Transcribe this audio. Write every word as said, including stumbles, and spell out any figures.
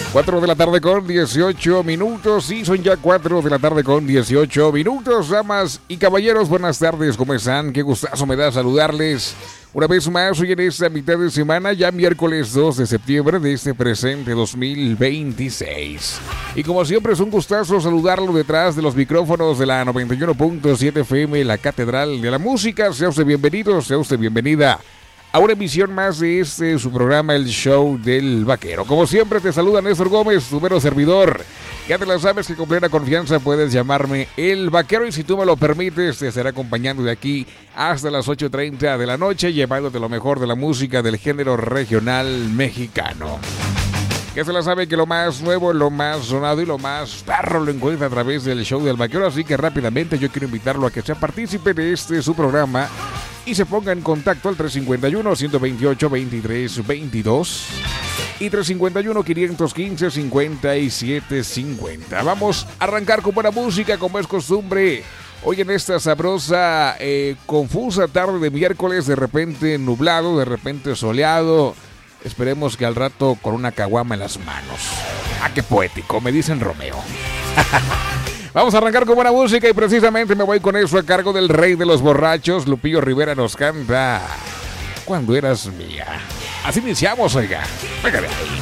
cuatro de la tarde con dieciocho minutos. Sí, son ya cuatro de la tarde con dieciocho minutos. Damas y caballeros, buenas tardes, ¿cómo están? Qué gustazo me da saludarles una vez más hoy en esta mitad de semana, ya miércoles dos de septiembre de este presente dos mil veintiséis. Y como siempre es un gustazo saludarlo detrás de los micrófonos de la noventa y uno punto siete F M, la Catedral de la Música. Sea usted bienvenido, sea usted bienvenida a una emisión más de este, su programa, El Show del Vaquero. Como siempre te saluda Néstor Gómez, tu mero servidor. Ya te la sabes que con plena confianza puedes llamarme El Vaquero y si tú me lo permites te estaré acompañando de aquí hasta las ocho treinta de la noche, llevándote lo mejor de la música del género regional mexicano. Ya se la sabe que lo más nuevo, lo más sonado y lo más perro lo encuentra a través del Show del Vaquero, así que rápidamente yo quiero invitarlo a que sea partícipe de este su programa y se ponga en contacto al tres cinco uno, uno dos ocho, veintitrés veintidós y tres cinco uno, quinientos quince, cincuenta y siete cincuenta. Vamos a arrancar con buena música como es costumbre. Hoy en esta sabrosa, eh, confusa tarde de miércoles, de repente nublado, de repente soleado. Esperemos que al rato con una caguama en las manos. Ah, qué poético, me dicen Romeo. Vamos a arrancar con buena música y precisamente me voy con eso a cargo del rey de los borrachos. Lupillo Rivera nos canta Cuando eras mía. Así iniciamos, oiga. Venga de ahí.